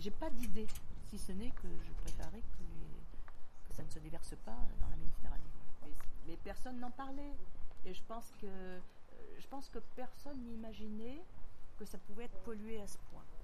j'ai pas d'idée, si ce n'est que je préférerais que ça ne se déverse pas dans la Méditerranée. Mais personne n'en parlait. Et je pense que personne n'imaginait que ça pouvait être pollué à ce point.